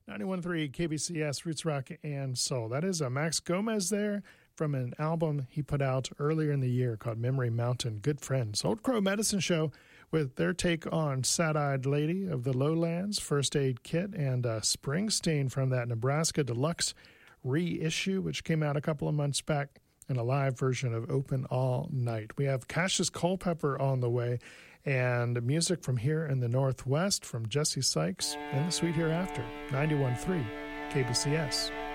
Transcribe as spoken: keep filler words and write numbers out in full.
ninety-one point three K B C S, Roots Rock and Soul. That is a Max Gomez there from an album he put out earlier in the year called Memory Mountain. Good friends. Old Crow Medicine Show with their take on Sad-Eyed Lady of the Lowlands, First Aid Kit, and uh, Springsteen from that Nebraska Deluxe reissue, which came out a couple of months back, and a live version of Open All Night. We have Cassius Culpepper on the way, and music from here in the Northwest from Jesse Sykes and the Sweet Hereafter. ninety-one point three K B C S.